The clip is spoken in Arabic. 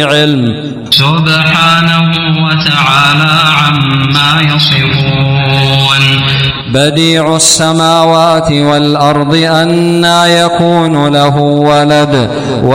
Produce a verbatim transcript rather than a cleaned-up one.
علم سبحانه وتعالى عما يصفون. بديع السماوات والأرض أنى يكون له ولد